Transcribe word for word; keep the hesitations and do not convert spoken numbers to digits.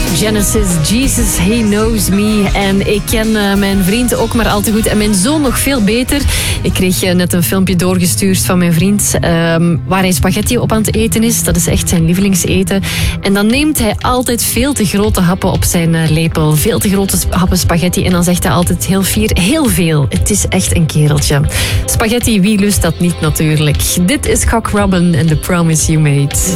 Genesis, Jesus, He Knows Me. En ik ken uh, mijn vriend ook maar al te goed. En mijn zoon nog veel beter. Ik kreeg uh, net een filmpje doorgestuurd van mijn vriend. Uh, waar hij spaghetti op aan het eten is. Dat is echt zijn lievelingseten. En dan neemt hij altijd veel te grote happen op zijn uh, lepel. Veel te grote happen spaghetti. En dan zegt hij altijd heel fier, heel veel. Het is echt een kereltje. Spaghetti, wie lust dat niet natuurlijk. Dit is Cock Robin en The Promise You Made.